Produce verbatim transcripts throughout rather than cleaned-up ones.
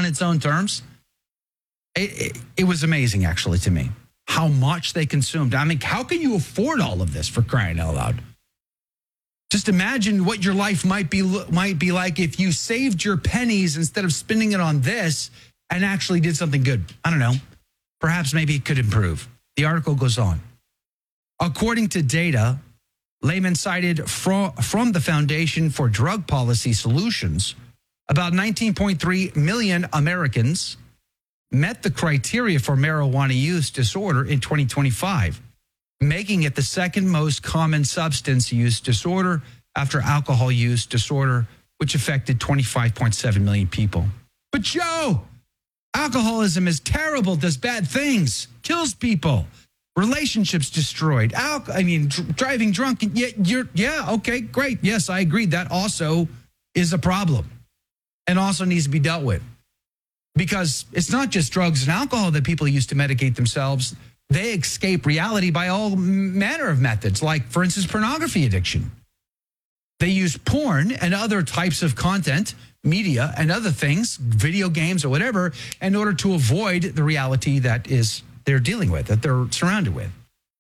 on its own terms. It, it, it was amazing, actually, to me, how much they consumed. I mean, how can you afford all of this, for crying out loud? Just imagine what your life might be might be like if you saved your pennies instead of spending it on this and actually did something good. I don't know. Perhaps maybe it could improve. The article goes on. According to data, Lehman cited from, from the Foundation for Drug Policy Solutions, about nineteen point three million Americans met the criteria for marijuana use disorder in twenty twenty-five, making it the second most common substance use disorder after alcohol use disorder, which affected twenty-five point seven million people. But Joe, alcoholism is terrible, does bad things, kills people, relationships destroyed. Al- I mean, dr- driving drunk. Yeah, you're, yeah, okay, great. Yes, I agree. That also is a problem and also needs to be dealt with. Because it's not just drugs and alcohol that people use to medicate themselves. They escape reality by all manner of methods, like, for instance, pornography addiction. They use porn and other types of content, media and other things, video games or whatever, in order to avoid the reality that is they're dealing with, that they're surrounded with.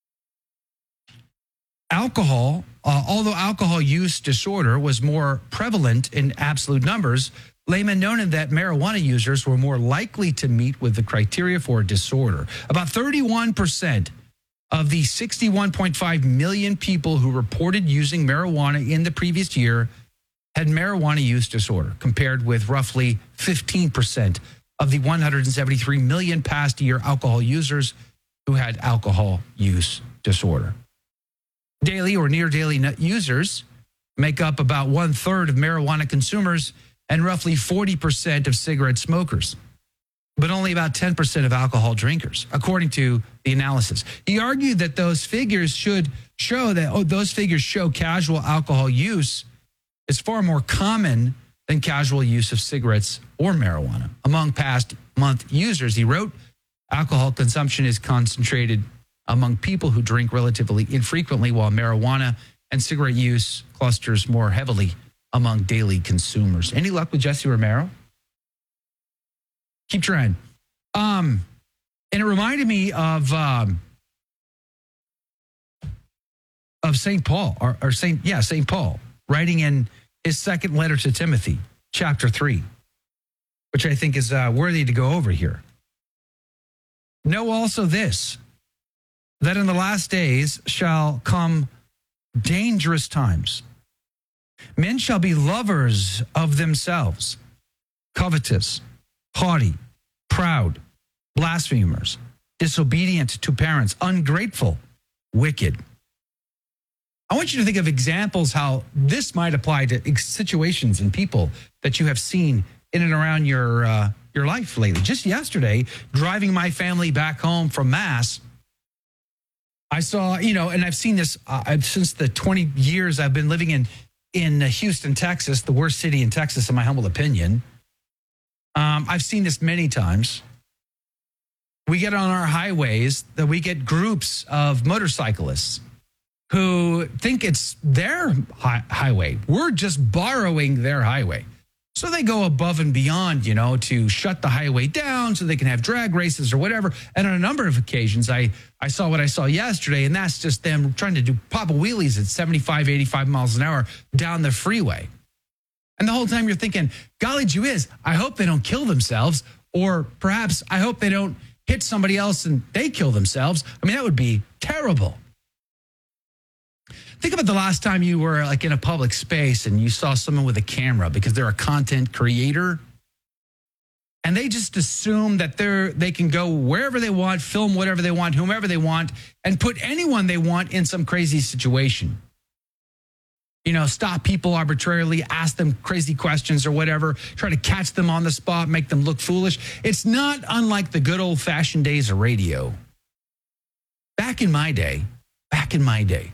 Alcohol, uh, although alcohol use disorder was more prevalent in absolute numbers, Lehman noted that marijuana users were more likely to meet with the criteria for a disorder. About thirty-one percent of the sixty-one point five million people who reported using marijuana in the previous year had marijuana use disorder, compared with roughly fifteen percent of the one hundred seventy-three million past year alcohol users who had alcohol use disorder. Daily or near daily users make up about one third of marijuana consumers and roughly forty percent of cigarette smokers, but only about ten percent of alcohol drinkers, according to the analysis. He argued that those figures should show that oh, those figures show casual alcohol use is far more common than casual use of cigarettes or marijuana. Among past month users, he wrote, alcohol consumption is concentrated among people who drink relatively infrequently, while marijuana and cigarette use clusters more heavily among daily consumers. Any luck with Jesse Romero? Keep trying. Um, and it reminded me of um, of Saint Paul, or, or Saint yeah, Saint Paul, writing in his second letter to Timothy, chapter three, which I think is uh, worthy to go over here. Know also this, that in the last days shall come dangerous times. Men shall be lovers of themselves, covetous, haughty, proud, blasphemers, disobedient to parents, ungrateful, wicked. I want you to think of examples how this might apply to situations and people that you have seen in and around your uh, your life lately. Just yesterday, driving my family back home from Mass, I saw, you know, and I've seen this uh, since the twenty years I've been living in in Houston, Texas, the worst city in Texas, in my humble opinion. Um, I've seen this many times. We get on our highways that we get groups of motorcyclists who think it's their hi- highway. We're just borrowing their highway. So they go above and beyond, you know, to shut the highway down so they can have drag races or whatever. And on a number of occasions, I, I saw what I saw yesterday, and that's just them trying to do papa wheelies at seventy-five, eighty-five miles an hour down the freeway. And the whole time you're thinking, golly gee whiz, I hope they don't kill themselves, or perhaps I hope they don't hit somebody else and they kill themselves. I mean, that would be terrible. Think about the last time you were like in a public space and you saw someone with a camera because they're a content creator, and they just assume that they're they can go wherever they want, film whatever they want, whomever they want, and put anyone they want in some crazy situation. You know, stop people arbitrarily, ask them crazy questions or whatever, try to catch them on the spot, make them look foolish. It's not unlike the good old-fashioned days of radio. Back in my day, back in my day,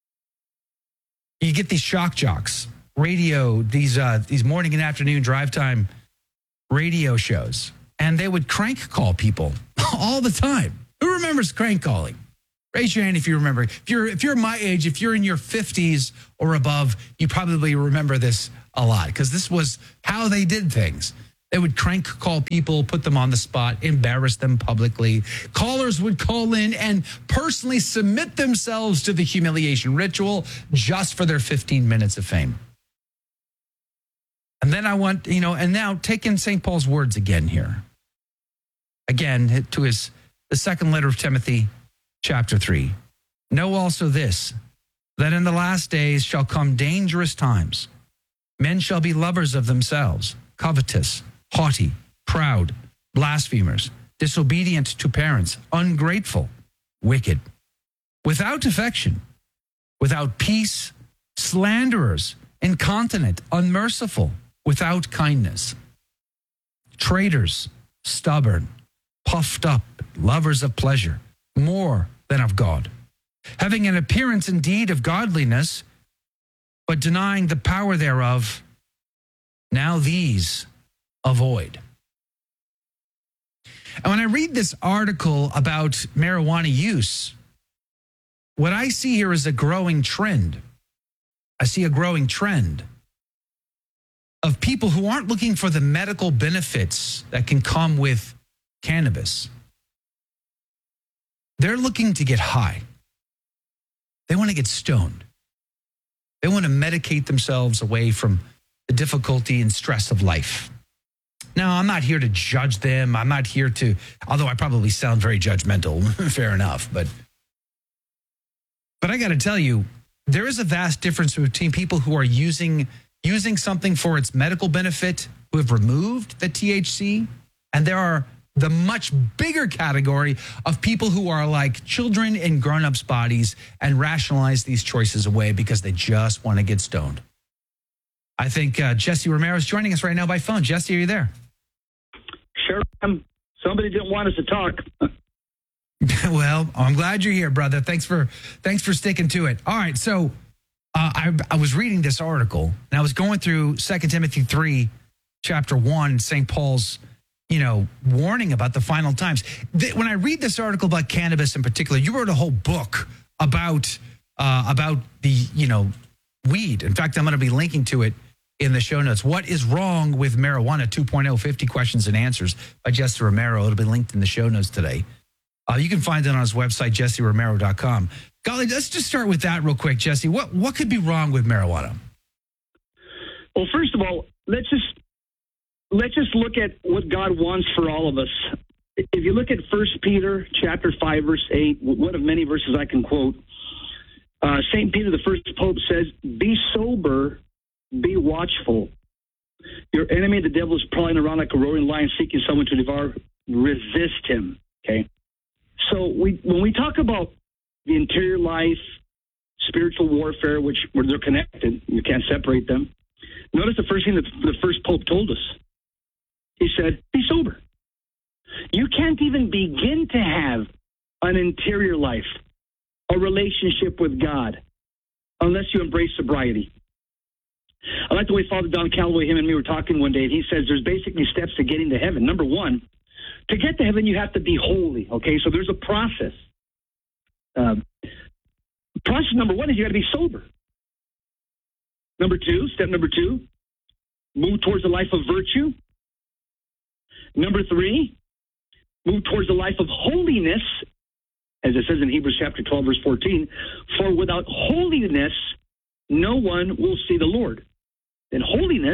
you get these shock jocks, radio, these uh, these morning and afternoon drive time radio shows, and they would crank call people all the time. Who remembers crank calling? Raise your hand if you remember. If you're if you're my age, if you're in your fifties or above, you probably remember this a lot because this was how they did things. They would crank call people, put them on the spot, embarrass them publicly. Callers would call in and personally submit themselves to the humiliation ritual just for their fifteen minutes of fame. And then I want, you know, and now take in Saint Paul's words again here. Again, to his, the second letter of Timothy, chapter three. Know also this, that in the last days shall come dangerous times. Men shall be lovers of themselves, covetous, haughty, proud, blasphemers, disobedient to parents, ungrateful, wicked, without affection, without peace, slanderers, incontinent, unmerciful, without kindness, traitors, stubborn, puffed up, lovers of pleasure, more than of God, having an appearance indeed of godliness, but denying the power thereof. Now these avoid. And when I read this article about marijuana use, what I see here is a growing trend. I see a growing trend of people who aren't looking for the medical benefits that can come with cannabis. They're looking to get high. They want to get stoned. They want to medicate themselves away from the difficulty and stress of life. Now, I'm not here to judge them. I'm not here to, although I probably sound very judgmental, fair enough. But, but I got to tell you, there is a vast difference between people who are using, using something for its medical benefit, who have removed the T H C, and there are the much bigger category of people who are like children in grown-ups' bodies and rationalize these choices away because they just want to get stoned. I think uh, Jesse Romero is joining us right now by phone. Jesse, are you there? Sure. Um, somebody didn't want us to talk. Well, I'm glad you're here, brother. Thanks for thanks for sticking to it. All right, so uh, I, I was reading this article, and I was going through Second Timothy three, chapter one, Saint Paul's, you know, warning about the final times. When I read this article about cannabis in particular, you wrote a whole book about uh, about the, you know, weed. In fact, I'm going to be linking to it in the show notes. What is wrong with marijuana two point oh, fifty questions and answers by Jesse Romero. It'll be linked in the show notes today. Uh, you can find it on his website, jesse romero dot com. Golly, let's just start with that real quick, Jesse. What what could be wrong with marijuana? Well, first of all, let's just let's just look at what God wants for all of us. If you look at First Peter chapter five, verse eight, one of many verses I can quote, uh, Saint Peter, the first pope, says, "Be sober, be watchful. Your enemy, the devil, is prowling around like a roaring lion, seeking someone to devour. Resist him." Okay. So we, when we talk about the interior life, spiritual warfare, which where they're connected, you can't separate them. Notice the first thing that the first pope told us. He said, "Be sober." You can't even begin to have an interior life, a relationship with God, unless you embrace sobriety. I like the way Father Don Calloway, him and me were talking one day, and he says there's basically steps to getting to heaven. Number one, to get to heaven, you have to be holy, okay? So there's a process. Um, process number one is you got to be sober. Number two, step number two, move towards a life of virtue. Number three, move towards a life of holiness, as it says in Hebrews chapter twelve, verse fourteen, for without holiness, no one will see the Lord. And holiness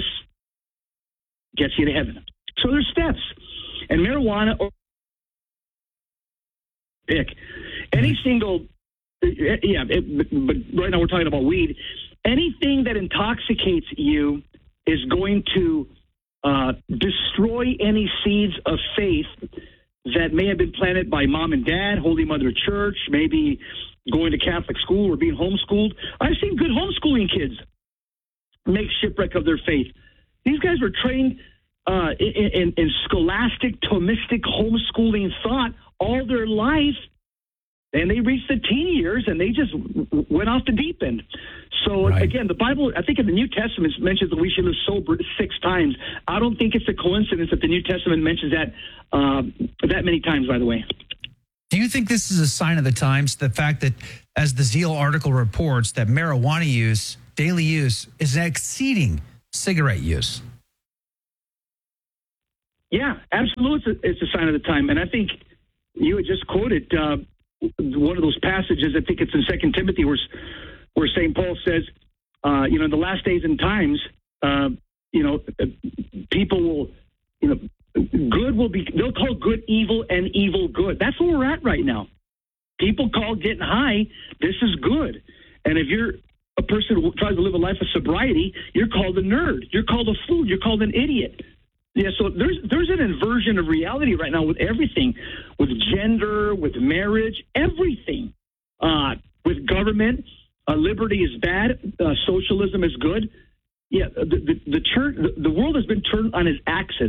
gets you to heaven. So there's steps. And marijuana, or pick any single, yeah, it, but right now we're talking about weed. Anything that intoxicates you is going to uh, destroy any seeds of faith that may have been planted by mom and dad, Holy Mother Church, maybe going to Catholic school or being homeschooled. I've seen good homeschooling kids make shipwreck of their faith. These guys were trained uh, in, in, in scholastic, Thomistic homeschooling thought all their life, and they reached the teen years and they just went off the deep end. So right. Again, the Bible, I think in the New Testament, mentions that we should live sober six times. I don't think it's a coincidence that the New Testament mentions that uh, that many times, by the way. Do you think this is a sign of the times, the fact that, as the Zeal article reports, that marijuana use, daily use, is exceeding cigarette use? Yeah, absolutely. It's a, it's a sign of the time. And I think you had just quoted uh, one of those passages. I think it's in Second Timothy where, where Saint Paul says, uh, you know, in the last days and times, uh, you know, people will, you know, good will be, they'll call good evil and evil good. That's where we're at right now. People call getting high, this is good. And if you're a person who tries to live a life of sobriety, you're called a nerd. You're called a fool. You're called an idiot. Yeah, so there's there's an inversion of reality right now with everything, with gender, with marriage, everything, uh, with government. Uh, liberty is bad. Uh, socialism is good. Yeah, the the, the church, the, the world has been turned on its axis.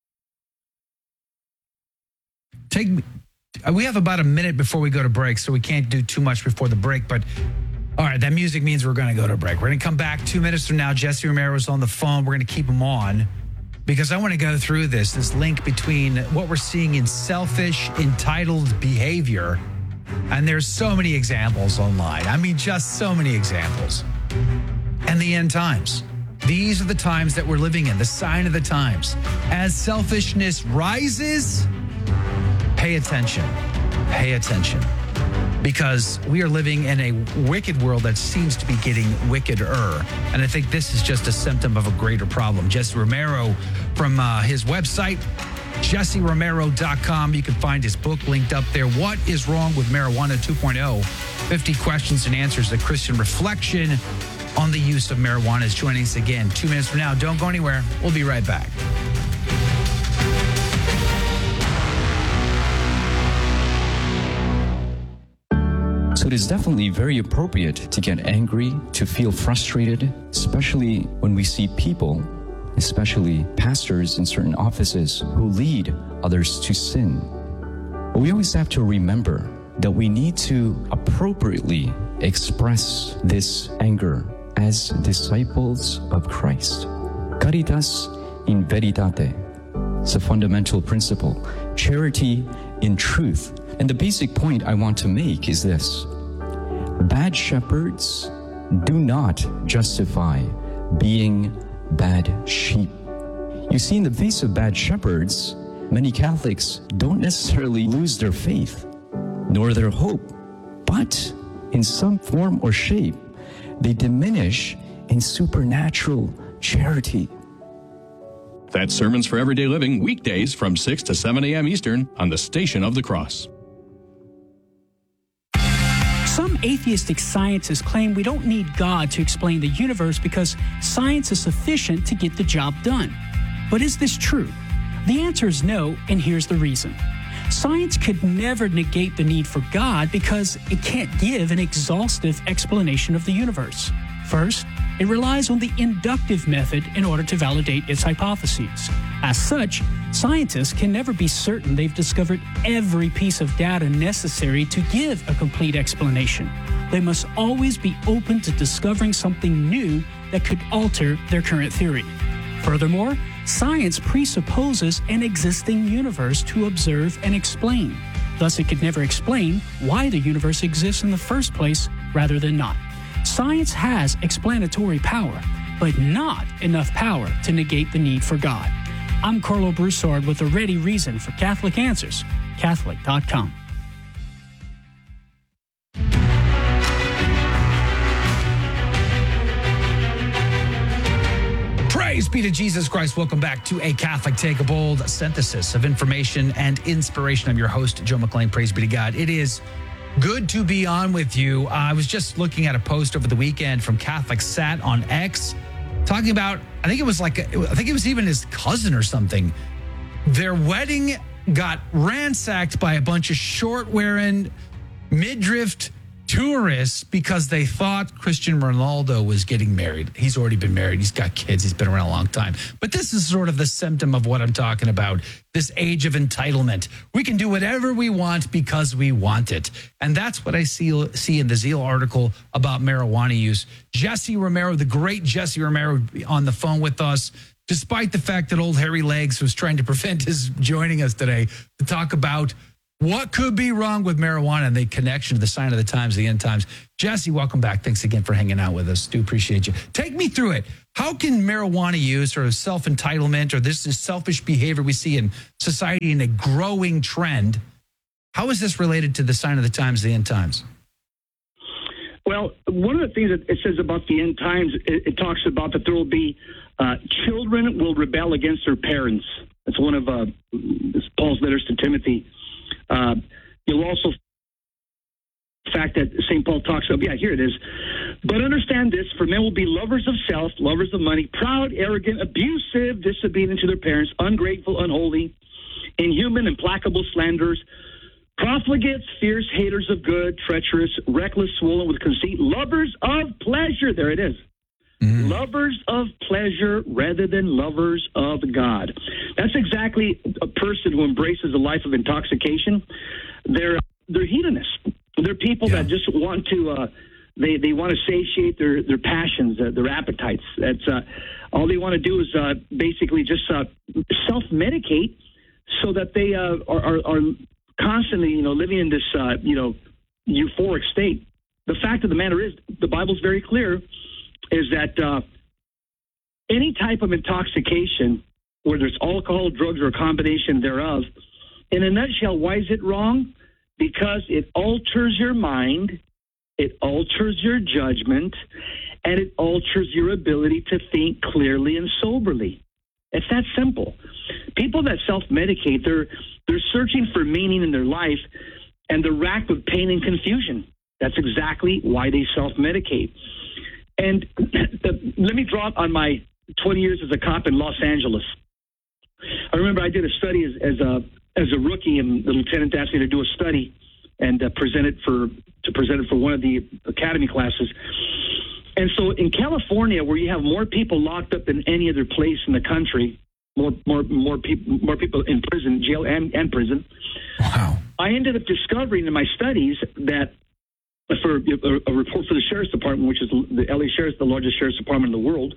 Take me. We have about a minute before we go to break, so we can't do too much before the break. But all right, that music means we're going to go to break. We're going to come back two minutes from now. Jesse Romero's on the phone. We're going to keep him on, because I want to go through this, this link between what we're seeing in selfish, entitled behavior, and there's so many examples online. I mean, just so many examples. And the end times. These are the times that we're living in, the sign of the times. As selfishness rises, pay attention. Pay attention. Because we are living in a wicked world that seems to be getting wickeder. And I think this is just a symptom of a greater problem. Jesse Romero from uh, his website, jesse romero dot com. You can find his book linked up there. What is Wrong with Marijuana two point oh? fifty questions and answers, a Christian reflection on the use of marijuana is joining us again two minutes from now. Don't go anywhere. We'll be right back. So it is definitely very appropriate to get angry, to feel frustrated, especially when we see people, especially pastors in certain offices, who lead others to sin. But we always have to remember that we need to appropriately express this anger as disciples of Christ. Caritas in veritate. It's a fundamental principle. Charity in truth. And the basic point I want to make is this. Bad shepherds do not justify being bad sheep. You see, in the face of bad shepherds, many Catholics don't necessarily lose their faith, nor their hope, but in some form or shape, they diminish in supernatural charity. That's Sermons for Everyday Living, weekdays from six to seven a.m. Eastern on the Station of the Cross. Some atheistic scientists claim we don't need God to explain the universe because science is sufficient to get the job done. But is this true? The answer is no, and here's the reason. Science could never negate the need for God because it can't give an exhaustive explanation of the universe. First, it relies on the inductive method in order to validate its hypotheses. As such, scientists can never be certain they've discovered every piece of data necessary to give a complete explanation. They must always be open to discovering something new that could alter their current theory. Furthermore, science presupposes an existing universe to observe and explain. Thus, it could never explain why the universe exists in the first place rather than not. Science has explanatory power, but not enough power to negate the need for God. I'm Carlo Broussard with a ready reason for Catholic Answers, Catholic dot com. Praise be to Jesus Christ. Welcome back to A Catholic Take, a bold synthesis of information and inspiration. I'm your host, Joe McClain. Praise be to God. It is good to be on with you. Uh, I was just looking at a post over the weekend from Catholic Sat on X talking about, I think it was like, I think it was even his cousin or something. Their wedding got ransacked by a bunch of short-wearing, midriff tourists because they thought Cristiano Ronaldo was getting married. He's already been married. He's got kids. He's been around a long time. But this is sort of the symptom of what I'm talking about, this age of entitlement. We can do whatever we want because we want it. And that's what I see, see in the Zeal article about marijuana use. Jesse Romero, the great Jesse Romero, on the phone with us, despite the fact that old Hairy Legs was trying to prevent his joining us today to talk about What could be wrong with marijuana and the connection to the sign of the times, the end times? Jesse, welcome back. Thanks again for hanging out with us. Do appreciate you. Take me through it. How can marijuana use or self-entitlement or this is selfish behavior we see in society in a growing trend? How is this related to the sign of the times, the end times? Well, one of the things that it says about the end times, it, it talks about that there will be uh, children will rebel against their parents. That's one of uh, Paul's letters to Timothy. Uh, you'll also the fact that Saint Paul talks about, yeah, here it is. But understand this, for men will be lovers of self, lovers of money, proud, arrogant, abusive, disobedient to their parents, ungrateful, unholy, inhuman, implacable, slanderers, profligates, fierce, haters of good, treacherous, reckless, swollen with conceit, lovers of pleasure. There it is. Mm. Lovers of pleasure rather than lovers of God. That's exactly a person who embraces a life of intoxication. They're they're hedonists. They're people yeah. that just want to uh, they they want to satiate their their passions, uh, their appetites. That's uh, all they want to do is uh, basically just uh, self medicate so that they uh, are, are are constantly you know living in this uh, you know euphoric state. The fact of the matter is, the Bible's very clear. Is that uh, any type of intoxication, whether it's alcohol, drugs, or a combination thereof, in a nutshell, why is it wrong? Because it alters your mind, it alters your judgment, and it alters your ability to think clearly and soberly. It's that simple. People that self-medicate, they're they're searching for meaning in their life, and they're racked with pain and confusion. That's exactly why they self-medicate. And the, let me draw on my twenty years as a cop in Los Angeles. I remember I did a study as, as a as a rookie, and the lieutenant asked me to do a study and uh, present it for to present it for one of the academy classes. And so, in California, where you have more people locked up than any other place in the country, more more more people more people in prison, jail, and, and prison. Wow! I ended up discovering in my studies that. For a, a report for the Sheriff's Department, which is the L A Sheriff's, the largest Sheriff's Department in the world,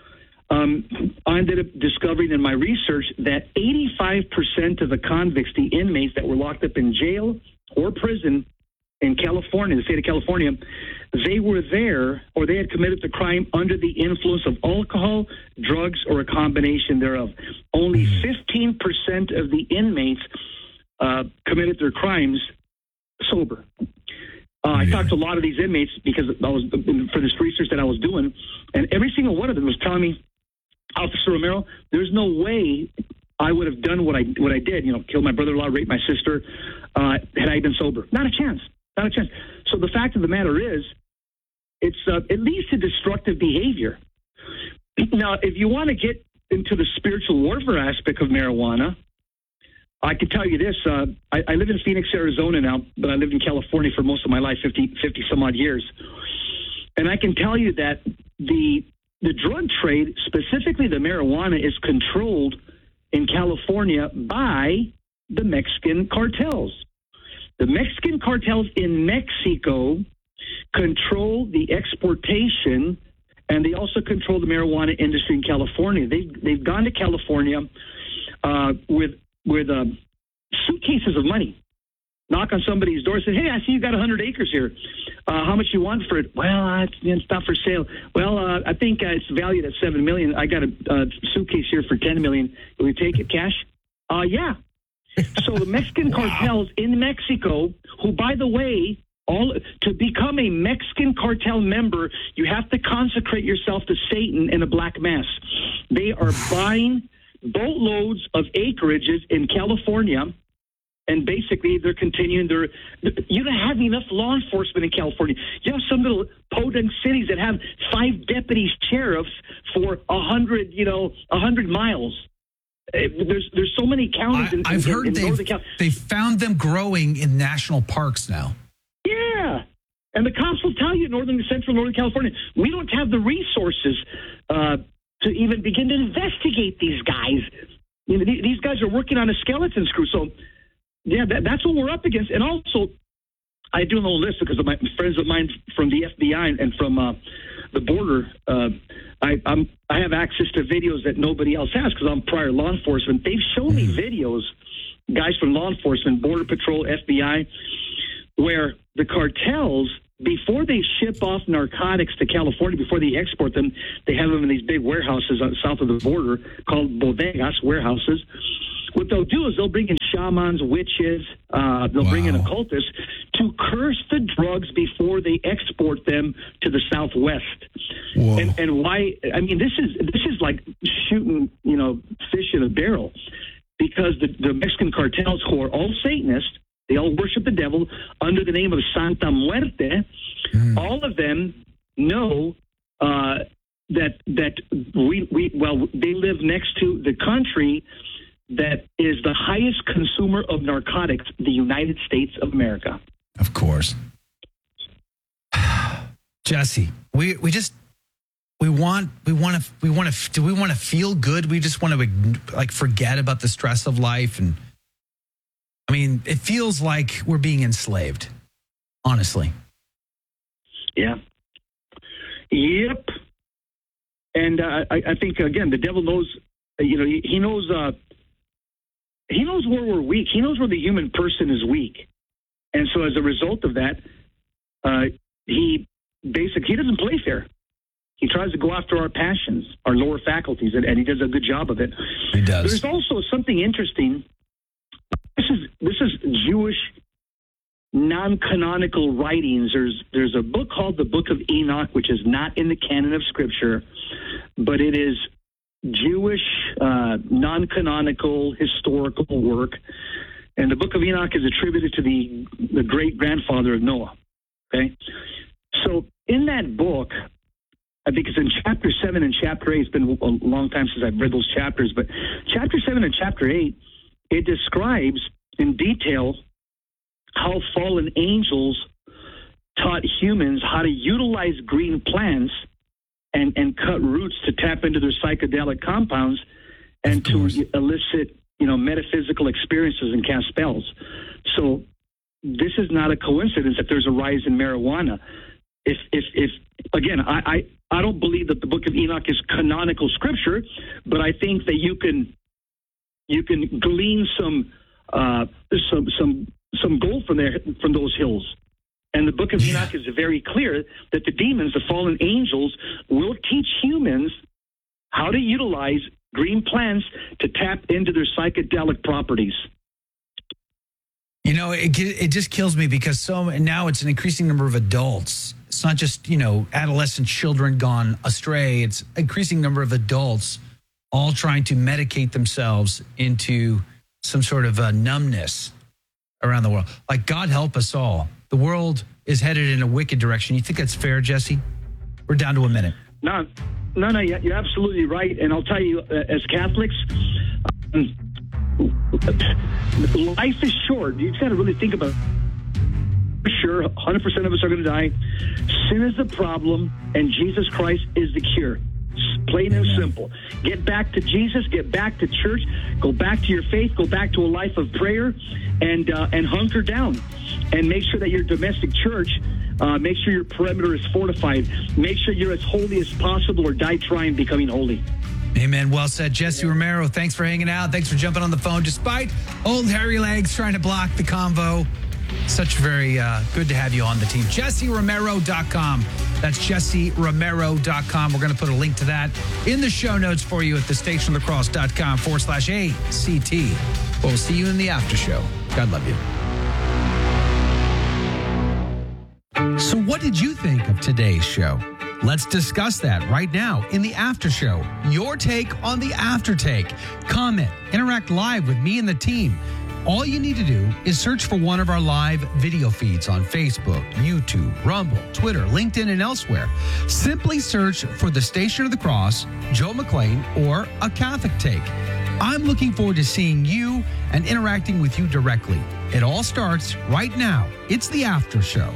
um, I ended up discovering in my research that eighty-five percent of the convicts, the inmates that were locked up in jail or prison in California, the state of California, they were there or they had committed the crime under the influence of alcohol, drugs, or a combination thereof. Only fifteen percent of the inmates uh, committed their crimes sober. Uh, I talked to a lot of these inmates because I was for this research that I was doing, and every single one of them was telling me, Officer Romero, there's no way I would have done what I what I did. You know, killed my brother-in-law, raped my sister, uh, had I been sober. Not a chance. Not a chance. So the fact of the matter is, it's uh, it leads to destructive behavior. Now, if you want to get into the spiritual warfare aspect of marijuana, I can tell you this. Uh, I, I live in Phoenix, Arizona now, but I lived in California for most of my life, fifty, fifty some odd years. And I can tell you that the the drug trade, specifically the marijuana, is controlled in California by the Mexican cartels. The Mexican cartels in Mexico control the exportation, and they also control the marijuana industry in California. They, they've gone to California uh, with with um, suitcases of money, knock on somebody's door and say, hey, I see you got one hundred acres here. Uh, how much you want for it? Well, uh, it's not for sale. Well, uh, I think uh, it's valued at seven million dollars. I got a uh, suitcase here for ten million dollars. Will you take it cash? Uh, yeah. So the Mexican wow. cartels in Mexico, who, by the way, all to become a Mexican cartel member, you have to consecrate yourself to Satan in a black mass. They are buying boatloads of acreages in California, and basically they're continuing their. You don't have enough law enforcement in California. You have some little podunk cities that have five deputies, sheriffs for a hundred, you know, a hundred miles. There's there's so many counties. I, in, I've in, heard in they've Cal- they found them growing in national parks now. Yeah, and the cops will tell you, northern, central, northern California, we don't have the resources uh, to even begin to investigate these guys. You know, these guys are working on a skeleton crew. So, yeah, that, that's what we're up against. And also, I do a little list because of my friends of mine from the F B I and from uh, the border. Uh, I, I'm, I have access to videos that nobody else has because I'm prior law enforcement. They've shown me videos guys from law enforcement, Border Patrol, F B I, where the cartels, before they ship off narcotics to California, before they export them, they have them in these big warehouses south of the border called bodegas, warehouses. What they'll do is they'll bring in shamans, witches, uh, they'll wow. bring in occultists to curse the drugs before they export them to the Southwest. Whoa. And, and why? I mean, this is this is like shooting, you know, fish in a barrel, because the, the Mexican cartels, who are all Satanists, they all worship the devil under the name of Santa Muerte. Mm. All of them know uh, that that we we well they live next to the country that is the highest consumer of narcotics, the United States of America. Of course. Jesse, we we just we want we want to we want to do we want to feel good? We just want to like forget about the stress of life, and I mean, it feels like we're being enslaved, honestly. Yeah. Yep. And uh, I, I think again, the devil knows. You know, he, he knows. Uh, He knows where we're weak. He knows where the human person is weak. And so as a result of that, uh, he basically, he doesn't play fair. He tries to go after our passions, our lower faculties, and, and he does a good job of it. He does. There's also something interesting. This is this is Jewish non-canonical writings. There's there's a book called the Book of Enoch, which is not in the canon of Scripture, but it is Jewish, uh, non-canonical, historical work. And the Book of Enoch is attributed to the, the great-grandfather of Noah. Okay? So in that book, I think it's in chapter seven and chapter eight. It's been a long time since I've read those chapters, but chapter seven and chapter eight, it describes in detail how fallen angels taught humans how to utilize green plants and, and cut roots to tap into their psychedelic compounds and to elicit, you know, metaphysical experiences and cast spells. So this is not a coincidence that there's a rise in marijuana. If, if, if again, I, I, I don't believe that the Book of Enoch is canonical scripture, but I think that you can, you can glean some, uh, some, some, some gold from there, from those hills. And the Book of Enoch is very clear that the demons, the fallen angels, will teach humans how to utilize green plants to tap into their psychedelic properties. You know, it it just kills me because so now it's an increasing number of adults. It's not just, you know, adolescent children gone astray. It's an increasing number of adults all trying to medicate themselves into some sort of a numbness around the world. Like, God help us all. The world is headed in a wicked direction. You think that's fair, Jesse? We're down to a minute. No, no, no, you're absolutely right. And I'll tell you, as Catholics, um, life is short. You just got to really think about it. For sure, one hundred percent of us are going to die. Sin is the problem, and Jesus Christ is the cure. Plain and simple. Get back to Jesus. Get back to church. Go back to your faith. Go back to a life of prayer, and uh, and hunker down. And make sure that your domestic church, uh, make sure your perimeter is fortified. Make sure you're as holy as possible, or die trying becoming holy. Amen. Well said. Jesse Romero, thanks for hanging out. Thanks for jumping on the phone despite old hairy legs trying to block the convo. Such very uh, good to have you on the team. Jesse Romero dot com. That's Jesse Romero dot com. We're going to put a link to that in the show notes for you at the station of the cross dot com forward slash A C T. We'll see you in the after show. God love you. So what did you think of today's show? Let's discuss that right now in the after show. Your take on the after take. Comment, interact live with me and the team. All you need to do is search for one of our live video feeds on Facebook, YouTube, Rumble, Twitter, LinkedIn, and elsewhere. Simply search for the Station of the Cross, Joe McClain, or A Catholic Take. I'm looking forward to seeing you and interacting with you directly. It all starts right now. It's the after show.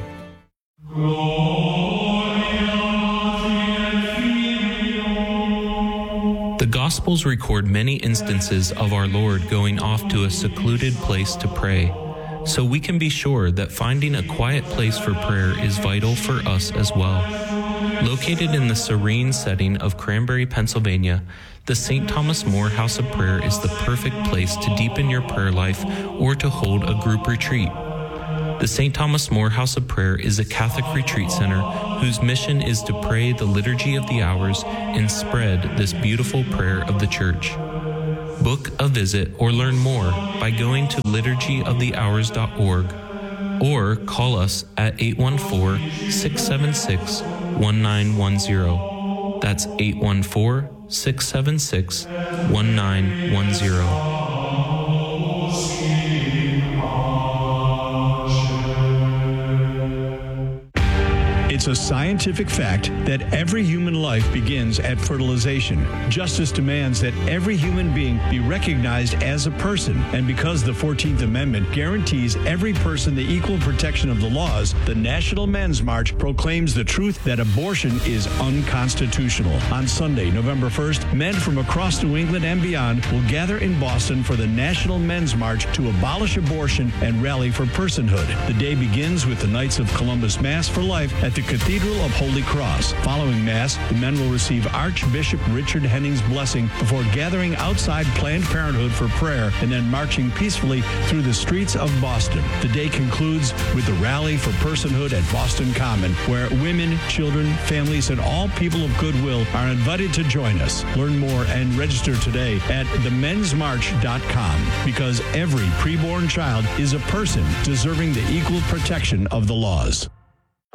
The Gospels record many instances of our Lord going off to a secluded place to pray, so we can be sure that finding a quiet place for prayer is vital for us as well. Located in the serene setting of Cranberry, Pennsylvania, the Saint Thomas More House of Prayer is the perfect place to deepen your prayer life or to hold a group retreat. The Saint Thomas More House of Prayer is a Catholic retreat center whose mission is to pray the Liturgy of the Hours and spread this beautiful prayer of the Church. Book a visit or learn more by going to liturgy of the hours dot org or call us at eight one four, six seven six, one nine one zero. That's eight one four, six seven six, one nine one zero. It's a scientific fact that every human life begins at fertilization. Justice demands that every human being be recognized as a person, and because the fourteenth Amendment guarantees every person the equal protection of the laws, the National Men's March proclaims the truth that abortion is unconstitutional. On Sunday, November first, men from across New England and beyond will gather in Boston for the National Men's March to abolish abortion and rally for personhood. The day begins with the Knights of Columbus Mass for Life at the Cathedral of Holy Cross. Following Mass, the men will receive Archbishop Richard Henning's blessing before gathering outside Planned Parenthood for prayer and then marching peacefully through the streets of Boston. The day concludes with the Rally for Personhood at Boston Common, where women, children, families, and all people of goodwill are invited to join us. Learn more and register today at the men's march dot com, because every preborn child is a person deserving the equal protection of the laws.